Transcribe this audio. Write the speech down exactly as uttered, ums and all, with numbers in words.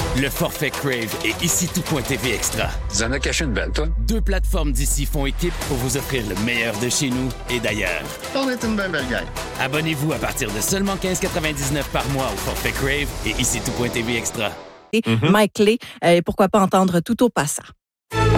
Le forfait Crave et ici tout.tv Extra. Tu en as caché une belle, toi? Deux plateformes d'ici font équipe pour vous offrir le meilleur de chez nous et d'ailleurs. On est une belle belle gang. Abonnez-vous à partir de seulement quinze quatre-vingt-dix-neuf par mois au forfait Crave et ici tout.tv Extra. Mm-hmm. Mike Lay, euh, pourquoi pas entendre Tout au passant.